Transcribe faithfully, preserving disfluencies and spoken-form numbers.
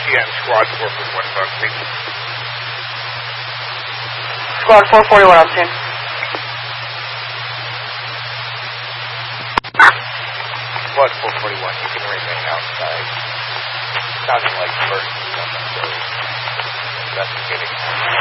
M, Squad four forty-one, Buck, please. Squad four forty-one on scene. Squad four forty-one, you can remain outside. Sounding like emergency on the road. Investigating.